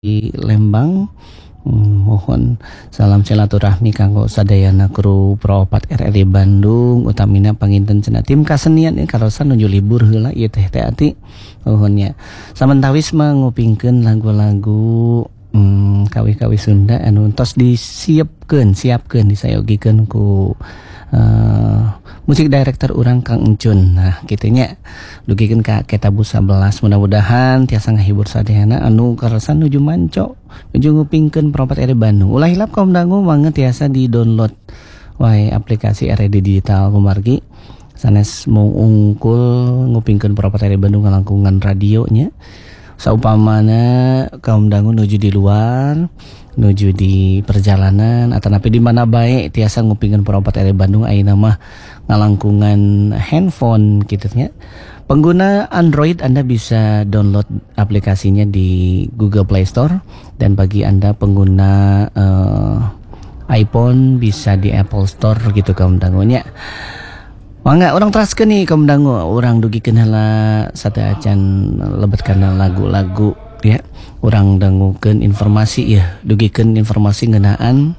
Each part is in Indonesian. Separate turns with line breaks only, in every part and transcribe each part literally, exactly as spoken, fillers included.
Di Lembang. Hmm, mohon salam silaturahmi kanggo sadayana kru Proopat R R I Bandung utamina panginten cenah tim kasenian ini karosan nuju libur heula ieu teh teh ati mohonnya samentawis mah ngupingkeun lagu-lagu hmm, kawih-kawih Sunda anu tos disiepkeun siapkeun disayogikeun ku uh, musik director urang Kang Encun. Nah kitu nya dugikeun ka Ketabu sebelas mudah-mudahan tiasa ngahibur sadayana anu karosan nuju manco nuju ngupingkeun Proopat R R I Bandung. Ulah hilap kaum dangu mangga tiasa di-download wae aplikasi R R I Digital kumargi sanes mau ungkul ngupingkeun Proopat R R I Bandung ngalangkungan radio nya. Saupamana kaum dangu nuju di luar, nuju di perjalanan atanapi di mana bae tiasa ngupingkeun Proopat R R I Bandung ayeuna mah ngalangkungan handphone kitu nya. Pengguna Android Anda bisa download aplikasinya di Google Play Store, dan bagi Anda pengguna uh, iPhone bisa di Apple Store gitu kaum dangunya. Mangga orang teraskeun nih kaum dangu, orang dugikeun heula sateuacan lebet kana lagu-lagu ya. Urang dangukeun informasi ya, dugikeun informasi ngeunaan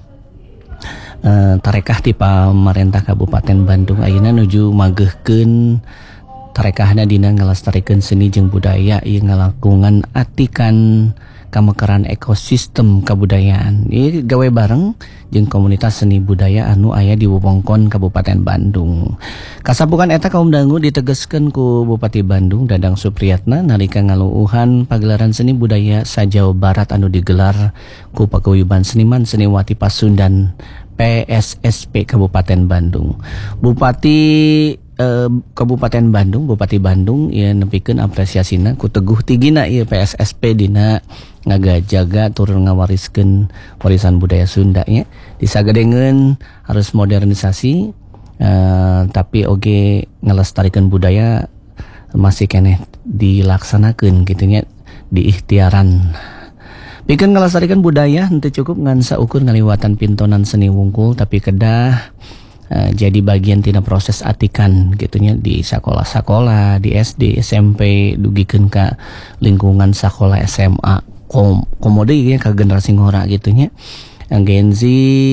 uh, tarekah ti pamarentah Kabupaten Bandung ayeuna nuju mageuhkeun tarekahna dina ngelestarikeun seni jeung budaya ieu ngalakungan atikan kamekaran ekosistem kabudayaan. Ieu gawe bareng jeung komunitas seni budaya anu aya di wewengkon Kabupaten Bandung. Kasapukan eta kaum dangu ditegeskeun ku Bupati Bandung Dadang Supriyatna nalika ngaluuhan pagelaran seni budaya sa-Jawa Barat anu digelar ku Paguyuban Seniman Seniwati Pasundan P S S P Kabupaten Bandung. Bupati eh, Kabupaten Bandung, Bupati Bandung ieu nepikeun apresiasina ku teguh tigina ieu P S S P dina ngagajaga turun ngawariskeun warisan budaya Sunda nya. Disagadengeun harus modernisasi eh, tapi oge ngelestarikeun budaya masih keneh dilaksanakeun kitu nya diikhtiaran. Bikin ngelestarikan budaya henteu cukup ngan saukur ngaliwatan pintonan seni wungkul tapi kedah uh, jadi bagian tina proses atikan gitunya di sekolah-sekolah, di S D, S M P, dugikeun ka lingkungan sekolah S M A, kom komode ya ka generasi ngora gitunya. Gen Z,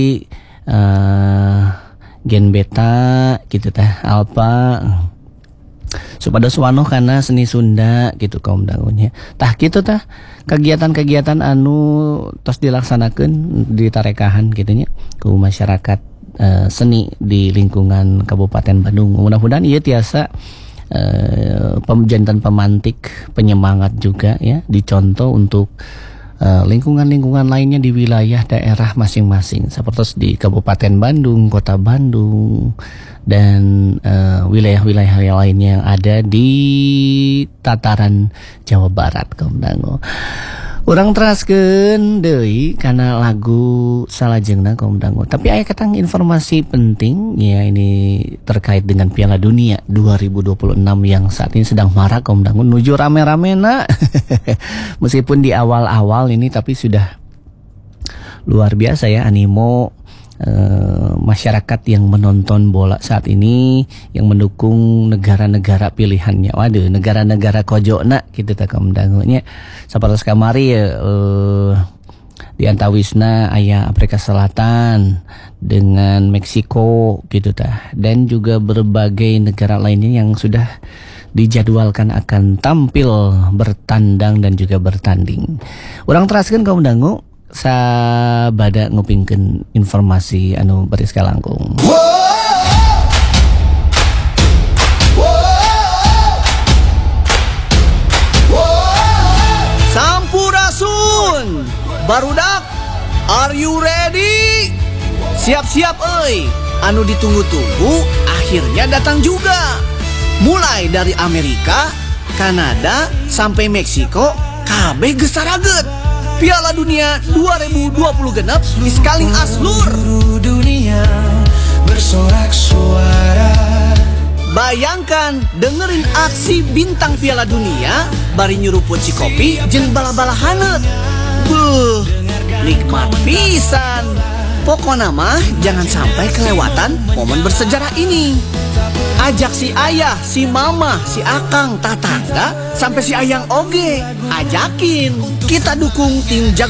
uh, Gen Beta gitu teh, Alpha supados wanoh kana seni Sunda gitu kaum dangunya. Tah kitu tah kegiatan-kegiatan anu tos dilaksanakeun di tarekahan gitu nya ku masyarakat uh, seni di lingkungan Kabupaten Bandung. Mudah-mudahan ieu tiasa uh, pemjantan pemantik penyemangat juga ya dicontoh untuk uh, lingkungan-lingkungan lainnya di wilayah daerah masing-masing seperti di Kabupaten Bandung, Kota Bandung, dan uh, wilayah-wilayah lainnya yang ada di tataran Jawa Barat kaum dangu. Urang teraskeun deui kana lagu salajengna kaum dangu. Tapi aya katang informasi penting ya, ini terkait dengan Piala Dunia dua ribu dua puluh enam yang saat ini sedang marak kaum dangu, nuju rame-ramena. Meskipun di awal-awal ini tapi sudah luar biasa ya animo Uh, masyarakat yang menonton bola saat ini yang mendukung negara-negara pilihannya. Waduh, negara-negara kojona gitu tak kaum dangunya. Sapertos kamari ya uh, di antawisna aya Afrika Selatan dengan Meksiko gitu tah, dan juga berbagai negara lainnya yang sudah dijadwalkan akan tampil bertandang dan juga bertanding. Urang teraskeun kaum dangu sabada ngupingkeun informasi anu beuris kalangkung. Sampurasun barudak, are you ready? Siap-siap euy, anu ditunggu-tunggu akhirnya datang juga. Mulai dari Amerika, Kanada sampai Meksiko kabeh geus sarageut. Piala Dunia dua ribu dua puluh genep iskaling aslur. Dunia bersorak suara. Bayangkan dengerin aksi bintang Piala Dunia bari nyuruput si kopi jeung bala-bala haneut. Beuh, nikmat pisan. Pokona mah jangan sampai kelewatan momen bersejarah ini. Ajak si ayah, si mama, si akang, tatangga, sampai si ayang oge. Ajakin. Kita dukung tim jago